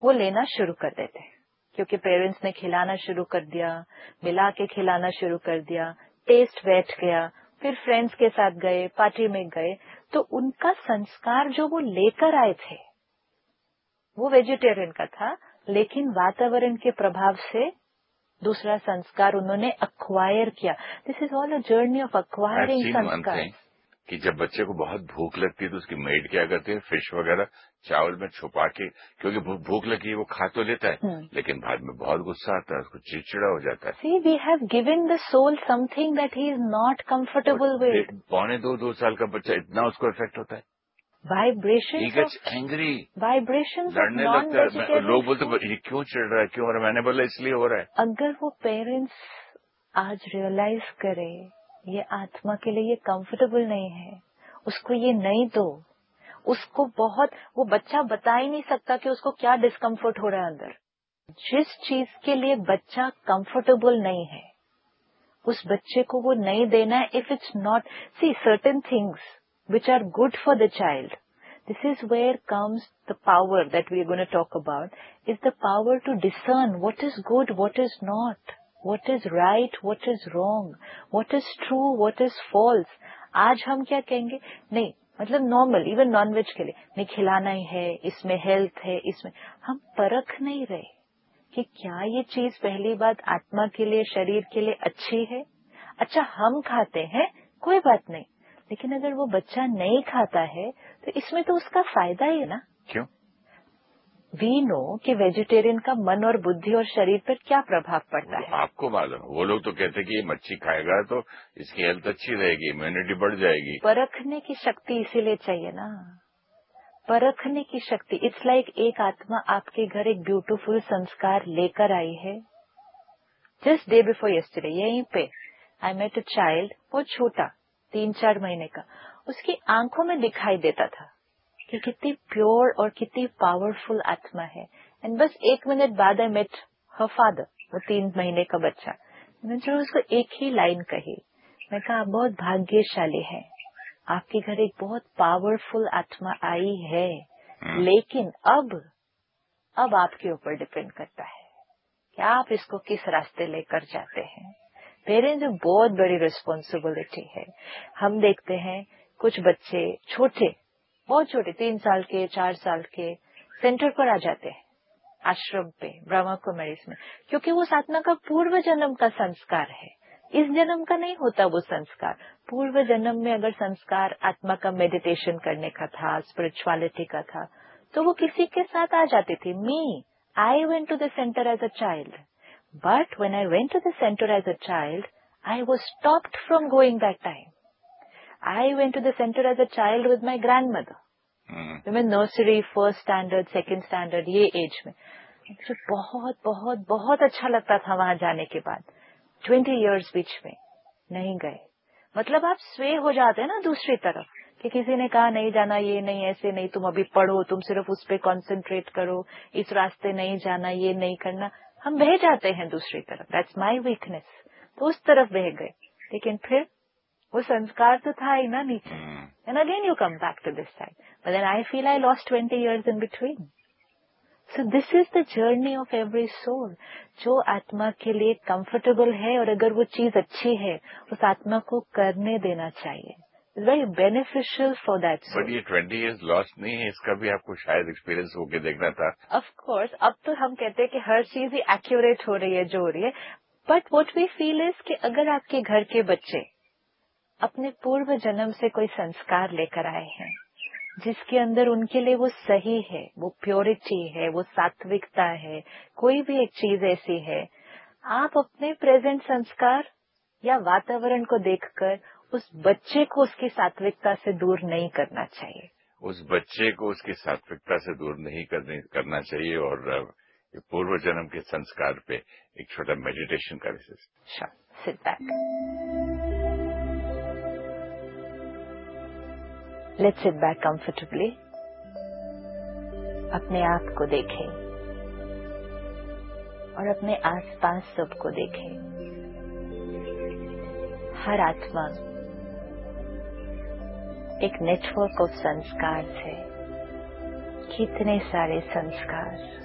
वो लेना शुरू कर देते हैं, क्योंकि पेरेंट्स ने खिलाना शुरू कर दिया, मिला के खिलाना शुरू कर दिया, टेस्ट बैठ गया, फिर फ्रेंड्स के साथ गए, पार्टी में गए, तो उनका संस्कार जो वो लेकर आए थे वो वेजिटेरियन का था, लेकिन वातावरण के प्रभाव से दूसरा संस्कार उन्होंने अक्वायर किया। This is all a journey of acquiring संस्कार। कि जब बच्चे को बहुत भूख लगती है तो उसकी मेड क्या करती है, फिश वगैरह चावल में छुपा के, क्योंकि भूख लगी है वो खा तो लेता है, लेकिन बाद में बहुत गुस्सा आता है, उसको चिड़चिड़ा हो जाता है। See, we have given the soul something that he is not comfortable with. 2 साल का बच्चा इतना उसको इफेक्ट होता है। Vibrations of angry, vibrations of लड़ने लगता है। non-vegetarian लोग बोलते food. ये क्यों चिढ़ रहा है, क्यों हो रहा है? मैंने बोला इसलिए हो रहा है। अगर वो पेरेंट्स आज रियलाइज करे ये आत्मा के लिए ये कंफर्टेबल नहीं है, उसको ये नहीं दो, उसको बहुत, वो बच्चा बता ही नहीं सकता कि उसको क्या डिस्कम्फर्ट हो रहा है अंदर। जिस चीज के लिए बच्चा कंफर्टेबल नहीं है उस बच्चे को वो नहीं देना है। If it's not, C certain things which are good for the child. This is where comes the power that we are going to talk about, is the power to discern what is good, what is not, what is right, what is wrong, what is true, what is false. आज हम क्या कहेंगे, नहीं मतलब normal even nonveg के लिए नहीं खिलाना ही है, इसमें हेल्थ है, इसमें हम परख नहीं रहे कि क्या ये चीज पहली बात आत्मा के लिए, शरीर के लिए अच्छी है। अच्छा हम खाते हैं कोई बात नहीं, लेकिन अगर वो बच्चा नहीं खाता है तो इसमें तो उसका फायदा ही है ना। क्यों? वी नो कि वेजिटेरियन का मन और बुद्धि और शरीर पर क्या प्रभाव पड़ता है। आपको मालूम, वो लोग तो कहते हैं कि ये मच्छी खाएगा तो इसकी हेल्थ अच्छी रहेगी, इम्यूनिटी बढ़ जाएगी। परखने की शक्ति इसीलिए चाहिए ना, परखने की शक्ति। इट्स लाइक एक आत्मा आपके घर एक ब्यूटीफुल संस्कार लेकर आई है। जस्ट डे बिफोर यस्टरडे यहीं पे आई मेट अ चाइल्ड, बहुत छोटा 3-4 महीने का, उसकी आंखों में दिखाई देता था कि कितनी प्योर और कितनी पावरफुल आत्मा है। एंड बस 1 मिनट बाद आई मेट हर फादर, वो 3 महीने का बच्चा। मैंने जो उसको एक ही लाइन कही, मैं कहा आप बहुत भाग्यशाली है, आपके घर एक बहुत पावरफुल आत्मा आई है, लेकिन अब आपके ऊपर डिपेंड करता है कि आप इसको किस रास्ते लेकर जाते हैं। पेरेंट्स में बहुत बड़ी रिस्पॉन्सिबिलिटी है। हम देखते हैं कुछ बच्चे छोटे, बहुत छोटे 3 साल के 4 साल के सेंटर पर आ जाते हैं, आश्रम पे, ब्रह्मा कुमारीज में, क्योंकि वो आत्मा का पूर्व जन्म का संस्कार है, इस जन्म का नहीं होता वो संस्कार। पूर्व जन्म में अगर संस्कार आत्मा का मेडिटेशन करने का था, स्पिरिचुअलिटी का था, तो वो किसी के साथ आ जाती थी। I went to the centre as a child, but when I went to the center as a child, I was stopped from going that time. I went to the center as a child with my grandmother. मैं nursery, first standard, second standard, ये as में मुझे बहुत बहुत बहुत अच्छा लगता था वहां जाने के बाद। 20 इयर्स बीच में नहीं गए, मतलब आप स्वे हो जाते हैं ना दूसरी तरफ, कि किसी ने कहा नहीं जाना, ये नहीं, ऐसे नहीं, तुम अभी पढ़ो, तुम सिर्फ उस पर कॉन्सेंट्रेट करो, इस रास्ते नहीं जाना, ये नहीं करना, हम बह जाते हैं दूसरी तरफ। That's my weakness. तो उस तरफ बह गए, लेकिन फिर वो संस्कार तो था ही ना नीचे, and again you come back to this side, but then I feel I lost 20 years in between. So this is the journey of every soul. जो आत्मा के लिए कंफर्टेबल है और अगर वो चीज अच्छी है, उस आत्मा को करने देना चाहिए। It's very beneficial for that soul. But ये 20 इयर्स लॉस्ट नहीं है, इसका भी आपको शायद एक्सपीरियंस होके देखना था। ऑफ कोर्स, अब तो हम कहते हैं कि हर चीज ही एक्यूरेट हो रही है जो हो रही है, but what we feel is कि अगर आपके घर के बच्चे अपने पूर्व जन्म से कोई संस्कार लेकर आए हैं जिसके अंदर उनके लिए वो सही है, वो प्योरिटी है, वो सात्विकता है, कोई भी एक चीज ऐसी है, आप अपने प्रेजेंट संस्कार या वातावरण को देखकर उस बच्चे को उसकी सात्विकता से दूर नहीं करना चाहिए। उस बच्चे को उसकी सात्विकता से दूर नहीं करना चाहिए। और पूर्व जन्म के संस्कार पे एक छोटा मेडिटेशन कर। Sit back, let's sit back comfortably. अपने आप को देखें और अपने आसपास सबको देखें। हर आत्मा एक नेटवर्क ऑफ संस्कार है, कितने सारे संस्कार।